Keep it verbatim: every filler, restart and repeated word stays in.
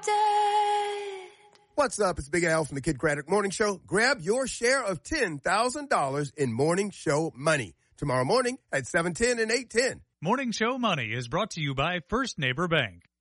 dead. What's up? It's Big Al from the Kid Craddock Morning Show. Grab your share of ten thousand dollars in Morning Show money tomorrow morning at seven ten and eight ten. Morning Show Money is brought to you by First Neighbor Bank.